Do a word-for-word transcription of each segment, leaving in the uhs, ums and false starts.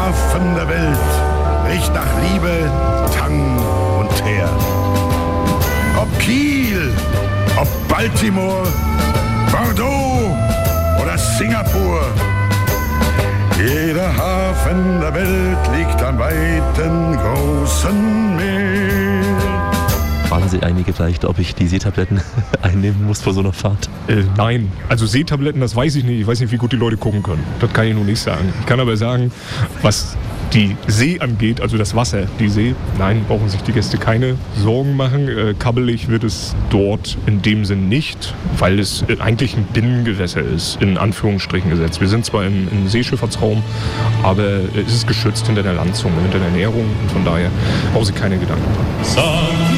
Hafen der Welt riecht nach Liebe, Tang und Teer. Ob Kiel, ob Baltimore, Bordeaux oder Singapur. Jeder Hafen der Welt liegt am weiten, großen Meer. Fragen Sie einige vielleicht, ob ich die Seetabletten einnehmen muss vor so einer Fahrt? Äh, nein, also Seetabletten, das weiß ich nicht. Ich weiß nicht, wie gut die Leute gucken können. Das kann ich nur nicht sagen. Ich kann aber sagen, was die See angeht, also das Wasser, die See, nein, brauchen sich die Gäste keine Sorgen machen. Äh, kabbelig wird es dort in dem Sinn nicht, weil es eigentlich ein Binnengewässer ist, in Anführungsstrichen gesetzt. Wir sind zwar im, im Seeschifffahrtsraum, aber es ist geschützt hinter der Landzunge, hinter der Nährung und von daher brauchen Sie keine Gedanken machen.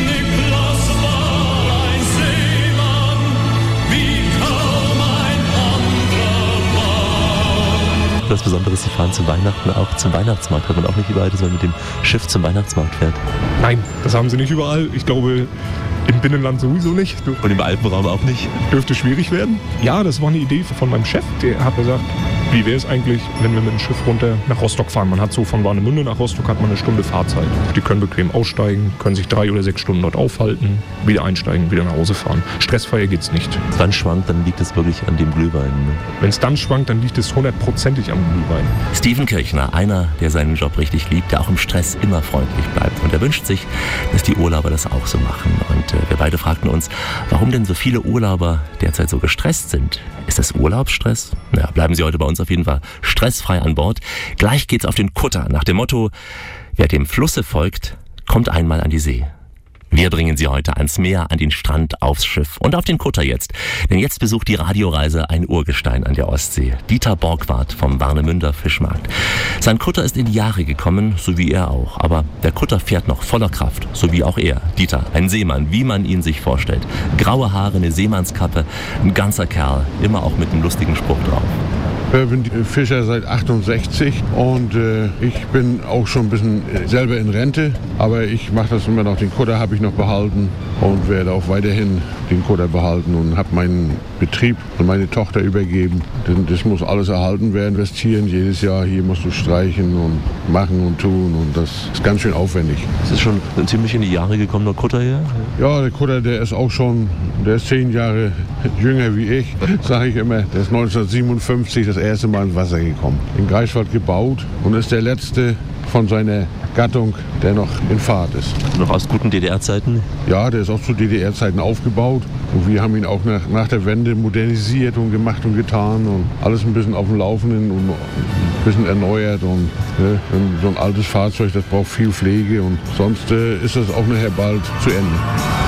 Das Besondere ist, Sie fahren zu Weihnachten auch zum Weihnachtsmarkt. Hat man auch nicht überall, dass man mit dem Schiff zum Weihnachtsmarkt fährt. Nein, das haben Sie nicht überall. Ich glaube, im Binnenland sowieso nicht. Und im Alpenraum auch nicht? Dürfte schwierig werden. Ja, das war eine Idee von meinem Chef. Der hat gesagt, wie wäre es eigentlich, wenn wir mit dem Schiff runter nach Rostock fahren? Man hat so von Warnemünde nach Rostock hat man eine Stunde Fahrzeit. Die können bequem aussteigen, können sich drei oder sechs Stunden dort aufhalten, wieder einsteigen, wieder nach Hause fahren. Stressfreier geht's nicht. Wenn es dann schwankt, dann liegt es wirklich an dem Glühwein. Ne? Wenn es dann schwankt, dann liegt es hundertprozentig am Glühwein. Steven Kirchner, einer, der seinen Job richtig liebt, der auch im Stress immer freundlich bleibt. Und er wünscht sich, dass die Urlauber das auch so machen. Und äh, wir beide fragten uns, warum denn so viele Urlauber derzeit so gestresst sind. Ist das Urlaubsstress? Na, bleiben Sie heute bei uns auf jeden Fall stressfrei an Bord. Gleich geht's auf den Kutter nach dem Motto, wer dem Flusse folgt, kommt einmal an die See. Wir bringen Sie heute ans Meer, an den Strand, aufs Schiff und auf den Kutter jetzt. Denn jetzt besucht die Radioreise ein Urgestein an der Ostsee. Dieter Borgwardt vom Warnemünder Fischmarkt. Sein Kutter ist in die Jahre gekommen, so wie er auch. Aber der Kutter fährt noch voller Kraft, so wie auch er. Dieter, ein Seemann, wie man ihn sich vorstellt. Graue Haare, eine Seemannskappe, ein ganzer Kerl, immer auch mit einem lustigen Spruch drauf. Ich bin Fischer seit achtundsechzig und äh, ich bin auch schon ein bisschen selber in Rente, aber ich mache das immer noch, den Kutter habe ich noch behalten und werde auch weiterhin den Kutter behalten und habe meinen Betrieb an meine Tochter übergeben. Denn das muss alles erhalten werden, investieren jedes Jahr, hier musst du streichen und machen und tun und das ist ganz schön aufwendig. Das ist schon ein ziemlich in die Jahre gekommener Kutter hier? Ja, der Kutter, der ist auch schon, der ist zehn Jahre jünger wie ich, sage ich immer. Der ist neunzehnhundertsiebenundfünfzig das erste Mal ins Wasser gekommen. In Greifswald gebaut und ist der letzte von seiner Gattung, der noch in Fahrt ist. Noch aus guten D D R-Zeiten? Ja, der ist auch zu D D R-Zeiten aufgebaut. Und wir haben ihn auch nach, nach der Wende modernisiert und gemacht und getan und alles ein bisschen auf dem Laufenden und ein bisschen erneuert. Und ne, so ein altes Fahrzeug, das braucht viel Pflege und sonst äh, ist das auch nachher bald zu Ende.